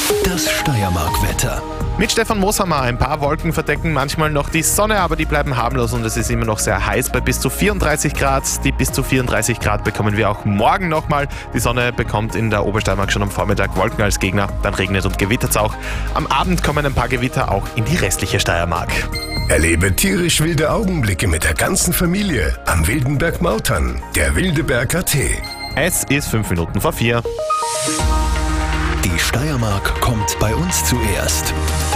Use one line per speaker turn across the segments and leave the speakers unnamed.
Das Steiermark-Wetter.
Mit Stefan Mooshammer. Ein paar Wolken verdecken manchmal noch die Sonne, aber die bleiben harmlos und es ist immer noch sehr heiß bei bis zu 34 Grad. Die bis zu 34 Grad bekommen wir auch morgen nochmal. Die Sonne bekommt in der Obersteiermark schon am Vormittag Wolken als Gegner. Dann regnet und gewittert es auch. Am Abend kommen ein paar Gewitter auch in die restliche Steiermark.
Erlebe tierisch wilde Augenblicke mit der ganzen Familie am Wildenberg Mautern, der Wildeberg AT.
Es ist 5 Minuten vor 4.
Die Steiermark kommt bei uns zuerst.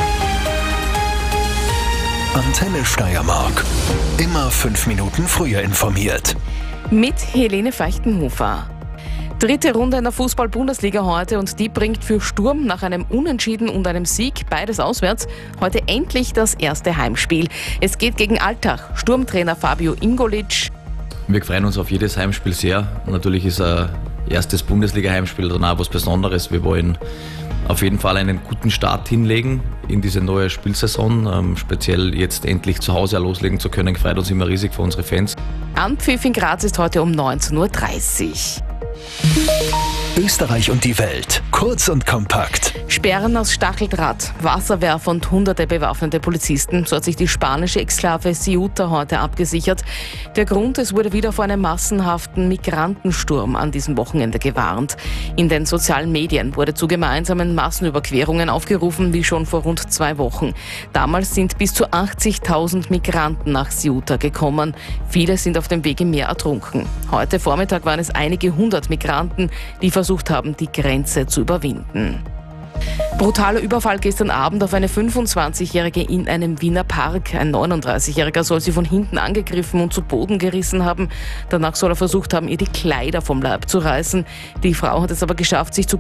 Antenne Steiermark. Immer 5 Minuten früher informiert.
Mit Helene Feichtenhofer. Dritte Runde in der Fußball-Bundesliga heute und die bringt für Sturm nach einem Unentschieden und einem Sieg, beides auswärts, heute endlich das erste Heimspiel. Es geht gegen Altach. Sturmtrainer Fabio Ingolic.
Wir freuen uns auf jedes Heimspiel sehr. Natürlich ist ein erstes Bundesliga-Heimspiel dann auch was Besonderes. Wir wollen auf jeden Fall einen guten Start hinlegen in diese neue Spielsaison. Speziell jetzt endlich zu Hause loslegen zu können, freut uns immer riesig für unsere Fans.
Anpfiff in Graz ist heute um 19.30 Uhr.
Österreich und die Welt. Kurz und kompakt.
Sperren aus Stacheldraht, Wasserwerfer und hunderte bewaffnete Polizisten. So hat sich die spanische Exklave Ceuta heute abgesichert. Der Grund, es wurde wieder vor einem massenhaften Migrantensturm an diesem Wochenende gewarnt. In den sozialen Medien wurde zu gemeinsamen Massenüberquerungen aufgerufen, wie schon vor rund 2 Wochen. Damals sind bis zu 80.000 Migranten nach Ceuta gekommen. Viele sind auf dem Weg im Meer ertrunken. Heute Vormittag waren es einige 100 Migranten, die versucht haben, die Grenze zu überwinden. Brutaler Überfall gestern Abend auf eine 25-Jährige in einem Wiener Park. Ein 39-Jähriger soll sie von hinten angegriffen und zu Boden gerissen haben. Danach soll er versucht haben, ihr die Kleider vom Leib zu reißen. Die Frau hat es aber geschafft, sich zu